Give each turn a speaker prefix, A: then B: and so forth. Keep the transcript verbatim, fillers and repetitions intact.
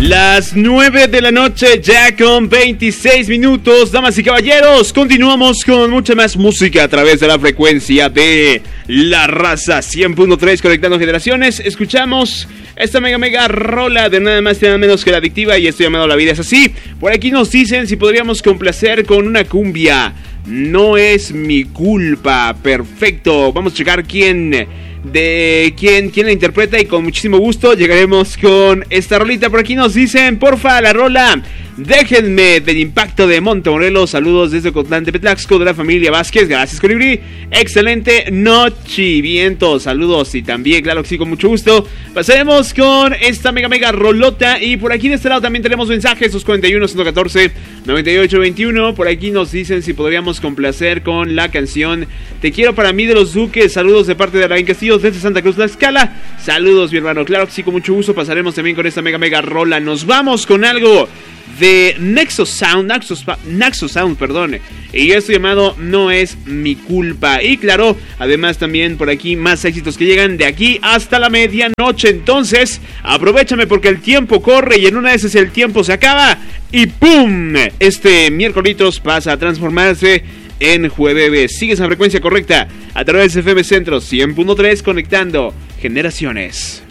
A: Las nueve de la noche, ya con veintiséis minutos, damas y caballeros, continuamos con mucha más música a través de la frecuencia de La Raza cien punto tres, conectando generaciones. Escuchamos esta mega mega rola de nada más y nada menos que La Adictiva, y esto llamado La Vida es Así. Por aquí nos dicen si podríamos complacer con una cumbia, No es mi culpa. Perfecto, vamos a checar quién... de quién, quién la interpreta, y con muchísimo gusto llegaremos con esta rolita. Por aquí nos dicen, porfa, la rola Déjenme, del Impacto de Montemorelos. Saludos desde Cotlán de Petlaxco, de la familia Vázquez. Gracias, Colibrí. Excelente noche, viento. Saludos, y también, claro que sí, con mucho gusto pasaremos con esta mega mega rolota. Y por aquí de este lado también tenemos mensajes, dos cuarenta y uno, ciento catorce, noventa y ocho veintiuno. Por aquí nos dicen si podríamos complacer con la canción Te Quiero Para Mí de Los Duques. Saludos de parte de Alain Castillos desde Santa Cruz Tlaxcala. Saludos, mi hermano. Claro que sí, con mucho gusto pasaremos también con esta mega mega rola. Nos vamos con algo de Nexo Sound, Naxos, Naxo Sound, perdón, y esto llamado No es mi culpa. Y claro, además también por aquí más éxitos que llegan de aquí hasta la medianoche. Entonces, aprovéchame porque el tiempo corre, y en una de esas el tiempo se acaba y ¡pum! Este miércoles pasa a transformarse en jueves. Sigues en la frecuencia correcta a través de F M Centro cien punto tres, conectando generaciones.